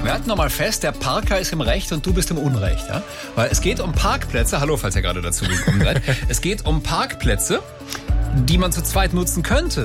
Wir halten nochmal fest, der Parker ist im Recht und du bist im Unrecht. Ja? Weil es geht um Parkplätze, hallo, falls ihr gerade dazu gekommen seid, es geht um Parkplätze, die man zu zweit nutzen könnte.